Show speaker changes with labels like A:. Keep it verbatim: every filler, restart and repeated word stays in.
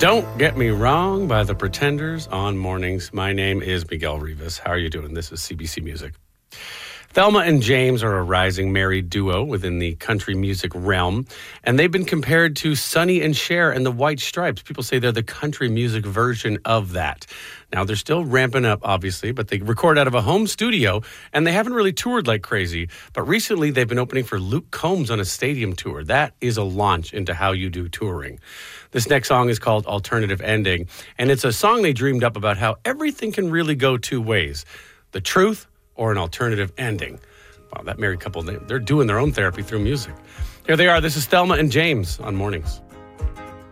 A: Don't Get Me Wrong by The Pretenders on Mornings. My name is Miguel Rivas. How are you doing? This is C B C Music. Thelma and James are a rising married duo within the country music realm, and they've been compared to Sonny and Cher and the White Stripes. People say they're the country music version of that. Now, they're still ramping up, obviously, but they record out of a home studio, and they haven't really toured like crazy. But recently, they've been opening for Luke Combs on a stadium tour. That is a launch into how you do touring. This next song is called Alternative Ending, and it's a song they dreamed up about how everything can really go two ways: the truth or an alternative ending. Wow, that married couple, they're doing their own therapy through music. Here they are. This is Thelma and James on Mornings.